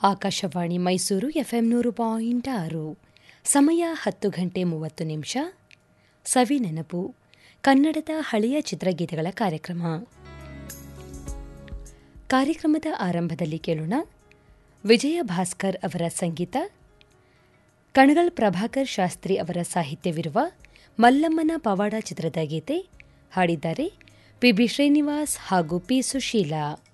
Akashvani Mysuru FM 100.6 ಸಮಯ 10:30 ಸವಿ ನೆನಪು ಕನ್ನಡದ ಹಳೆಯ ಚಿತ್ರಗೀತೆಗಳ ಕಾರ್ಯಕ್ರಮದ ಆರಂಭದಲ್ಲಿ ಕೇಳೋಣ ವಿಜಯ ಭಾಸ್ಕರ್ ಅವರ ಸಂಗೀತ, ಕಣಗಲ್ ಪ್ರಭಾಕರ್ ಶಾಸ್ತ್ರಿ ಅವರ ಸಾಹಿತ್ಯವಿರುವ ಮಲ್ಲಮ್ಮನ ಪವಾಡ ಚಿತ್ರದ ಗೀತೆ. ಹಾಡಿದ್ದಾರೆ ಪಿ.ಬಿ. ಶ್ರೀನಿವಾಸ್ ಹಾಗೂ ಪಿ. ಸುಶೀಲಾ.